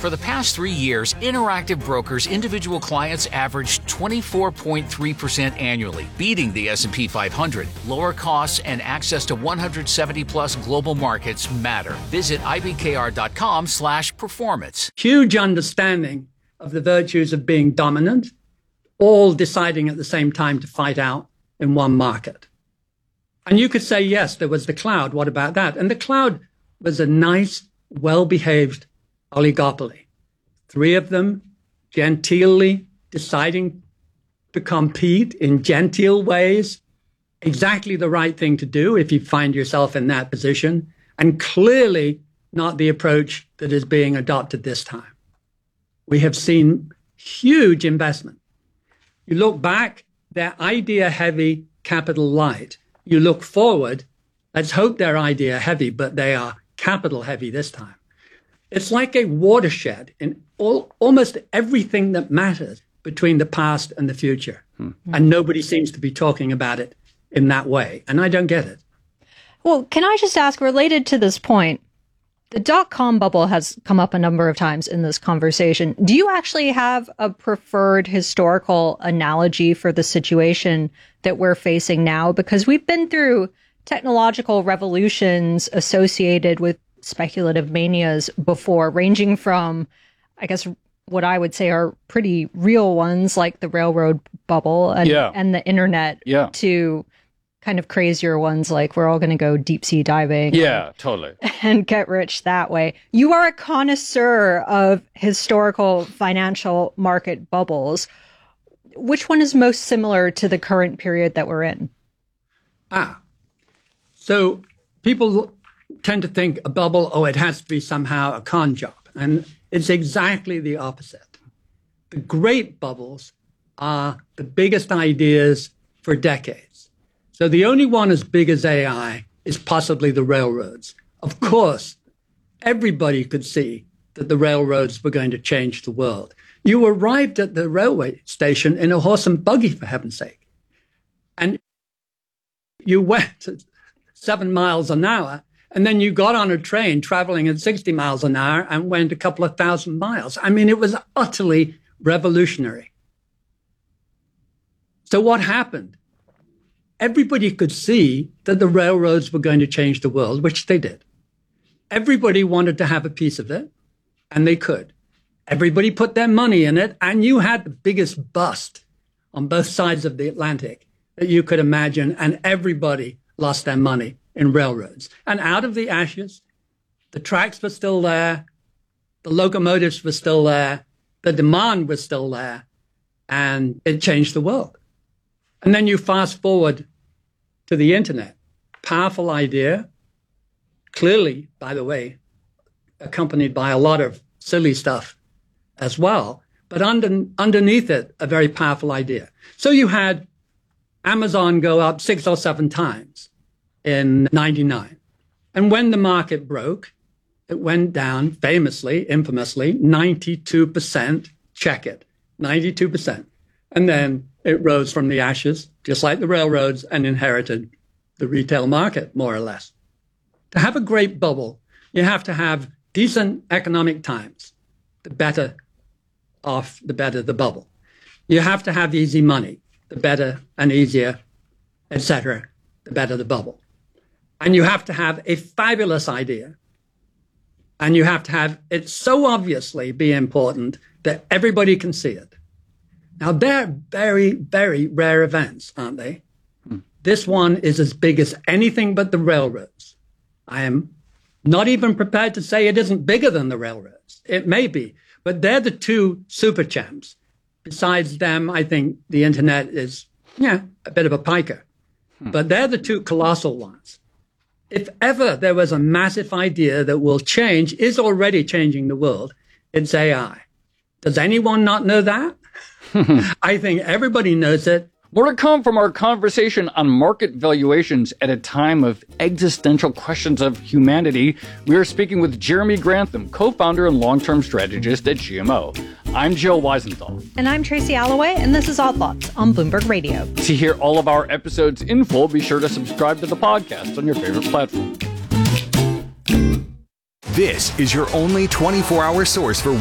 For the past 3 years, Interactive Brokers individual clients averaged 24.3% annually, beating the S&P 500. Lower costs and access to 170-plus global markets matter. Visit ibkr.com/performance. Huge understanding of the virtues of being dominant, all deciding at the same time to fight out in one market. And you could say, yes, there was the cloud. What about that? And the cloud was a nice, well-behaved oligopoly. 3 of them genteelly deciding to compete in genteel ways. Exactly the right thing to do if you find yourself in that position. And clearly not the approach that is being adopted this time. We have seen huge investment. You look back, they're idea-heavy, capital light. You look forward, let's hope they're idea-heavy, but they are capital-heavy this time. It's like a watershed in almost everything that matters between the past and the future. And nobody seems to be talking about it in that way. And I don't get it. Well, can I just ask, related to this point, the dot-com bubble has come up a number of times in this conversation. Do you actually have a preferred historical analogy for the situation that we're facing now? Because we've been through technological revolutions associated with speculative manias before, ranging from, I guess, what I would say are pretty real ones, like the railroad bubble and the internet, to kind of crazier ones, like we're all going to go deep sea diving. Yeah, totally. And get rich that way. You are a connoisseur of historical financial market bubbles. Which one is most similar to the current period that we're in? So people tend to think a bubble, it has to be somehow a con job. And it's exactly the opposite. The great bubbles are the biggest ideas for decades. So the only one as big as AI is possibly the railroads. Of course, everybody could see that the railroads were going to change the world. You arrived at the railway station in a horse and buggy, for heaven's sake. And you went at 7 miles an hour, and then you got on a train traveling at 60 miles an hour and went a couple of thousand miles. I mean, it was utterly revolutionary. So what happened? Everybody could see that the railroads were going to change the world, which they did. Everybody wanted to have a piece of it, and they could. Everybody put their money in it, and you had the biggest bust on both sides of the Atlantic that you could imagine, and everybody lost their money in railroads. And out of the ashes, the tracks were still there, the locomotives were still there, the demand was still there, and it changed the world. And then you fast forward to the internet. Powerful idea, clearly, by the way, accompanied by a lot of silly stuff as well, but underneath it, a very powerful idea. So you had Amazon go up 6 or 7 times in 99. And when the market broke, it went down famously, infamously, 92%, check it, 92%. And then it rose from the ashes, just like the railroads, and inherited the retail market, more or less. To have a great bubble, you have to have decent economic times. The better off, the better the bubble. You have to have easy money. The better and easier, etc., the better the bubble. And you have to have a fabulous idea. And you have to have it so obviously be important that everybody can see it. Now, they're very, very rare events, aren't they? This one is as big as anything but the railroads. I am not even prepared to say it isn't bigger than the railroads. It may be, but they're the 2 super champs. Besides them, I think the internet is, a bit of a piker. But they're the 2 colossal ones. If ever there was a massive idea that will change, is already changing the world, it's AI. Does anyone not know that? I think everybody knows it. More to come from our conversation on market valuations at a time of existential questions of humanity. We are speaking with Jeremy Grantham, co-founder and long-term strategist at GMO. I'm Joe Weisenthal. And I'm Tracy Alloway, and this is Odd Thoughts on Bloomberg Radio. To hear all of our episodes in full, be sure to subscribe to the podcast on your favorite platform. This is your only 24-hour source for